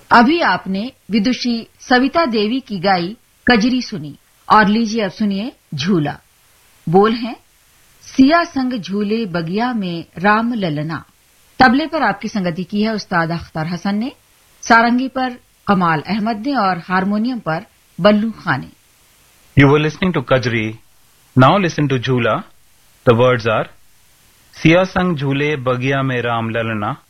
अभी आपने विदुषी सविता देवी की गाई कजरी सुनी और लीजिए अब सुनिए झूला। बोल हैं सिया संग झूले बगिया में राम ललना। तबले पर आपकी संगति की है उस्ताद अख्तर हसन ने, सारंगी पर कमाल अहमद ने और हारमोनियम पर बल्लू खान ने। You were listening to Kajri. Now listen to Jhula. The words are Siya sang jhule bagiya mein Ram lalana.